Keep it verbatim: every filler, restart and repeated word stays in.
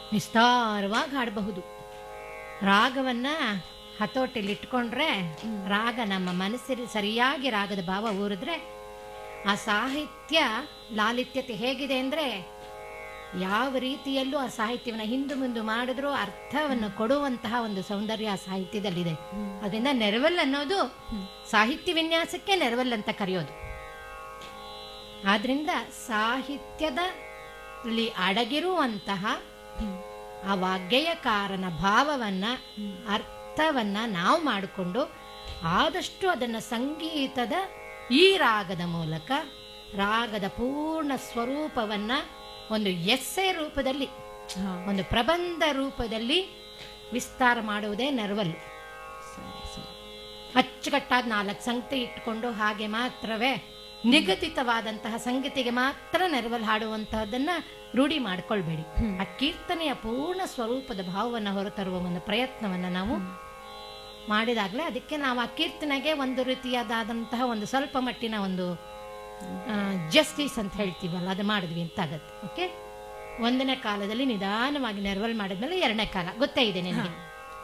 ವಿಸ್ತಾರವಾಗಿ ಹಾಡಬಹುದು. ರಾಗವನ್ನ ಹತೋಟಿಲಿ ಇಟ್ಕೊಂಡ್ರೆ, ರಾಗ ನಮ್ಮ ಮನಸ್ಸಿಗೆ ಸರಿಯಾಗಿ ರಾಗದ ಭಾವ ಊರಿದ್ರೆ, ಆ ಸಾಹಿತ್ಯ ಲಾಲಿತ್ಯತೆ ಹೇಗಿದೆ ಅಂದರೆ, ಯಾವ ರೀತಿಯಲ್ಲೂ ಆ ಸಾಹಿತ್ಯವನ್ನು ಹಿಂದು ಮುಂದು ಮಾಡಿದ್ರೂ ಅರ್ಥವನ್ನು ಕೊಡುವಂತಹ ಒಂದು ಸೌಂದರ್ಯ ಆ ಸಾಹಿತ್ಯದಲ್ಲಿದೆ. ಅದರಿಂದ ನೆರವಲ್ ಅನ್ನೋದು ಸಾಹಿತ್ಯ ವಿನ್ಯಾಸಕ್ಕೆ ನೆರವಲ್ ಅಂತ ಕರೆಯೋದು. ಆದ್ರಿಂದ ಸಾಹಿತ್ಯದಲ್ಲಿ ಅಡಗಿರುವಂತಹ ಆ ವಾಗ್ಗೇಯಕಾರನ ಭಾವವನ್ನ, ಅರ್ಥವನ್ನ ನಾವು ಮಾಡಿಕೊಂಡು ಆದಷ್ಟು ಅದನ್ನು ಸಂಗೀತದ ಈ ರಾಗದ ಮೂಲಕ ರಾಗದ ಪೂರ್ಣ ಸ್ವರೂಪವನ್ನ ಒಂದು ಎಸ್ಸೆ ರೂಪದಲ್ಲಿ, ಒಂದು ಪ್ರಬಂಧ ರೂಪದಲ್ಲಿ ವಿಸ್ತಾರ ಮಾಡುವುದೇ ನೆರವಲ್ಲು. ಅಚ್ಚುಕಟ್ಟಾದ ನಾಲ್ಕು ಸಂಗತಿ ಇಟ್ಕೊಂಡು ಹಾಗೆ ಮಾತ್ರವೇ ನಿಗದಿತವಾದಂತಹ ಸಂಗತಿಗೆ ಮಾತ್ರ ನೆರವಲ್ಲಿ ಹಾಡುವಂತಹದನ್ನ ರೂಢಿ ಮಾಡ್ಕೊಳ್ಬೇಡಿ. ಆ ಕೀರ್ತನೆಯ ಪೂರ್ಣ ಸ್ವರೂಪದ ಭಾವವನ್ನು ಹೊರತರುವ ಒಂದು ಪ್ರಯತ್ನವನ್ನ ನಾವು ಮಾಡಿದಾಗಲೇ ಅದಕ್ಕೆ ನಾವು ಆ ಕೀರ್ತನೆಗೆ ಒಂದು ರೀತಿಯಾದಂತಹ ಒಂದು ಸ್ವಲ್ಪ ಮಟ್ಟಿನ ಒಂದು ಜಸ್ಟಿಸ್ ಅಂತ ಹೇಳ್ತೀವಲ್ಲ, ಅದು ಮಾಡಿದ್ವಿ ಅಂತ ಆಗತ್ತೆ. ಓಕೆ, ಒಂದನೇ ಕಾಲದಲ್ಲಿ ನಿಧಾನವಾಗಿ ನೆರವಲ್ ಮಾಡಿದ್ಮೇಲೆ ಎರಡನೇ ಕಾಲ ಗೊತ್ತೇ ಇದೆ ನಿನಗೆ.